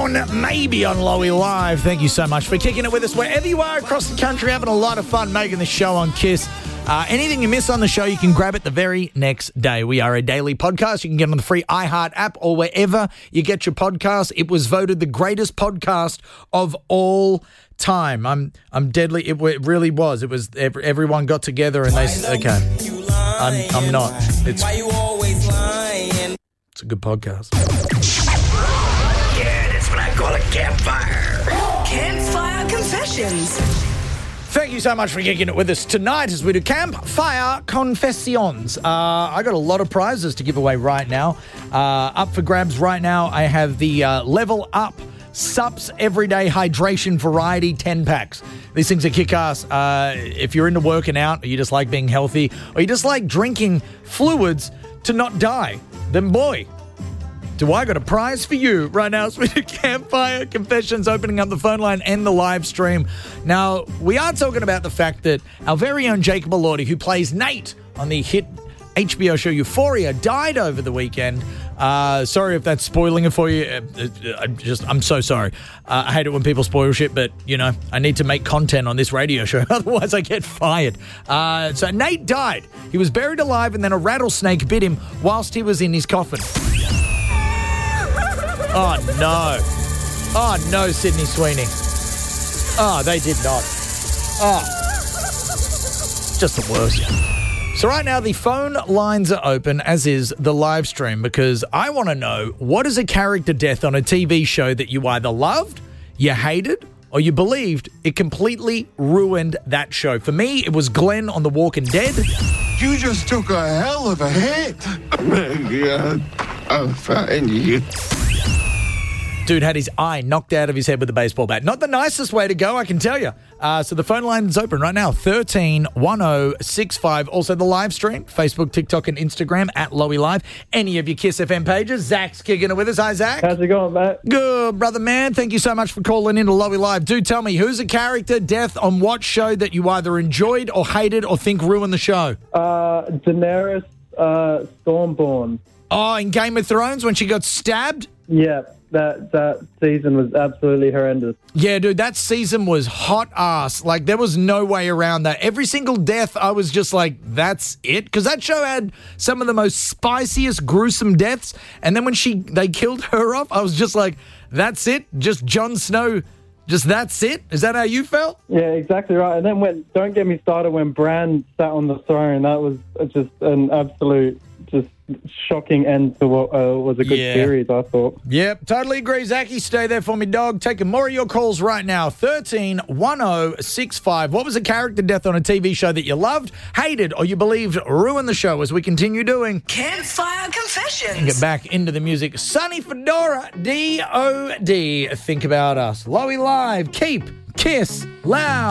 Dawn, maybe on Lowy Live. Thank you so much for kicking it with us wherever you are across the country, having a lot of fun making this show on KISS. Anything you miss on the show, you can grab it the very next day. We are a daily podcast. You can get it on the free iHeart app or wherever you get your podcast. It was voted the greatest podcast of all time. I'm deadly. It really was. It was. Everyone got together and they said, okay, I'm not. It's a good podcast. Yeah, that's what I call a campfire. Campfire Confessions. Thank you so much for kicking it with us tonight as we do Campfire Confessions. I got a lot of prizes to give away right now. Up for grabs right now, I have the Level Up Sups Everyday Hydration Variety 10 packs. These things are kick-ass. If you're into working out, or you just like being healthy, or you just like drinking fluids to not die, then boy, do I got a prize for you right now as we do Campfire Confessions, opening up the phone line and the live stream. Now, we are talking about the fact that our very own Jacob Elordi, who plays Nate on the hit HBO show Euphoria, died over the weekend. Sorry if that's spoiling it for you. I'm so sorry. I hate it when people spoil shit, but, you know, I need to make content on this radio show. Otherwise, I get fired. So Nate died. He was buried alive, and then a rattlesnake bit him whilst he was in his coffin. Oh, no. Oh, no, Sydney Sweeney. Oh, they did not. Oh. Just the worst. So right now, the phone lines are open, as is the live stream, because I want to know, what is a character death on a TV show that you either loved, you hated, or you believed it completely ruined that show? For me, it was Glenn on The Walking Dead. You just took a hell of a hit. Yeah, I'll find you. Dude had his eye knocked out of his head with a baseball bat. Not the nicest way to go, I can tell you. So the phone line is open right now, 131065. Also the live stream, Facebook, TikTok, and Instagram at Lowy Live. Any of your KISS FM pages. Zach's kicking it with us. Hi, Zach. How's it going, mate? Good, brother man. Thank you so much for calling in to Lowy Live. Do tell me, who's a character death on what show that you either enjoyed or hated or think ruined the show? Daenerys Stormborn. Oh, in Game of Thrones when she got stabbed? Yeah. That season was absolutely horrendous. Yeah, dude, that season was hot ass. Like, there was no way around that. Every single death, I was just like, that's it? Because that show had some of the most spiciest, gruesome deaths. And then when they killed her off, I was just like, that's it? Just Jon Snow, just that's it? Is that how you felt? Yeah, exactly right. And then don't get me started when Bran sat on the throne. That was just an absolute, just shocking end to what was a good series, I thought. Yep, totally agree, Zachy. Stay there for me, dog. Taking more of your calls right now. 131065. What was a character death on a TV show that you loved, hated, or you believed ruined the show as we continue doing Campfire Confessions. and get back into the music. Sonny Fedora, D.O.D. Think About Us. Lowy Live. Keep KISS loud.